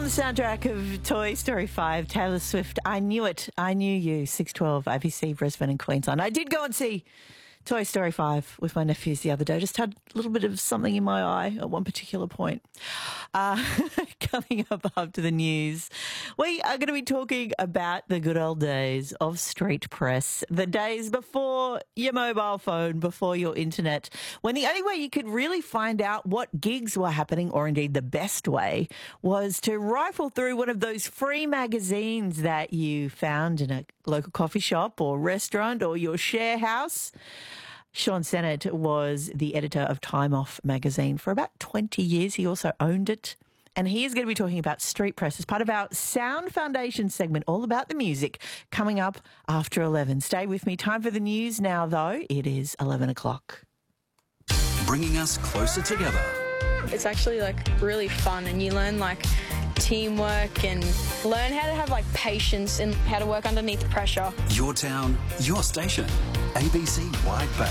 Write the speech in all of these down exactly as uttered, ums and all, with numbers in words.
From the soundtrack of Toy Story five, Taylor Swift, I Knew It, I Knew You, six twelve, A B C, Brisbane and Queensland. I did go and see Toy Story five with my nephews the other day. Just had a little bit of something in my eye at one particular point. Uh, coming up after the news, we are going to be talking about the good old days of street press, the days before your mobile phone, before your internet, when the only way you could really find out what gigs were happening, or indeed the best way, was to rifle through one of those free magazines that you found in a local coffee shop or restaurant or your share house. Sean Sennett was the editor of Time Off magazine for about twenty years. He also owned it. And he is going to be talking about street press as part of our Sound Foundation segment, all about the music, coming up after eleven. Stay with me. Time for the news now, though. It is eleven o'clock. Bringing us closer together. It's actually like really fun, and you learn like teamwork and learn how to have like patience and how to work underneath pressure. Your town, your station. A B C Wide Bay.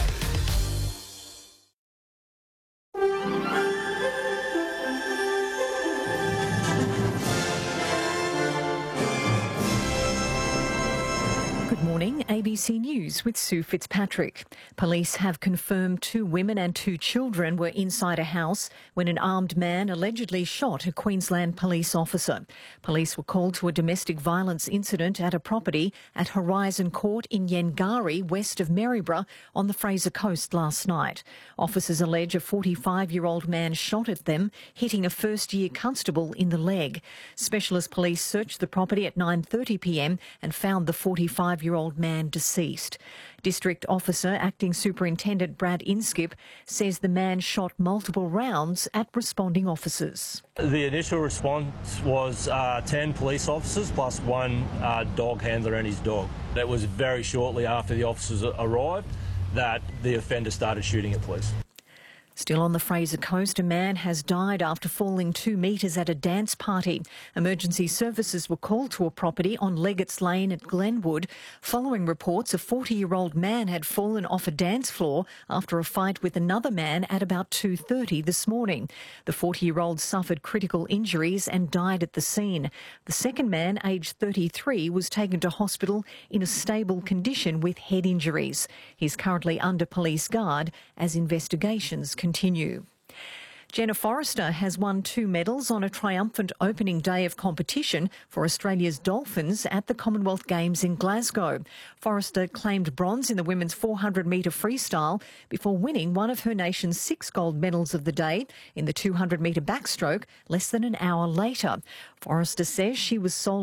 Good morning, A B C News with Sue Fitzpatrick. Police have confirmed two women and two children were inside a house when an armed man allegedly shot a Queensland police officer. Police were called to a domestic violence incident at a property at Horizon Court in Yengari, west of Maryborough, on the Fraser Coast last night. Officers allege a forty-five-year-old man shot at them, hitting a first-year constable in the leg. Specialist police searched the property at nine thirty p m and found the forty-five-year-old man deceased. District Officer Acting Superintendent Brad Inskip says the man shot multiple rounds at responding officers. The initial response was uh, ten police officers plus one uh, dog handler and his dog. It was very shortly after the officers arrived that the offender started shooting at police. Still on the Fraser Coast, a man has died after falling two metres at a dance party. Emergency services were called to a property on Leggett's Lane at Glenwood following reports a forty-year-old man had fallen off a dance floor after a fight with another man at about two thirty this morning. The forty-year-old suffered critical injuries and died at the scene. The second man, aged thirty-three, was taken to hospital in a stable condition with head injuries. He's currently under police guard as investigations continue. Jenna Forrester has won two medals on a triumphant opening day of competition for Australia's Dolphins at the Commonwealth Games in Glasgow. Forrester claimed bronze in the women's four hundred metre freestyle before winning one of her nation's six gold medals of the day in the two hundred metre backstroke less than an hour later. Forrester says she was sold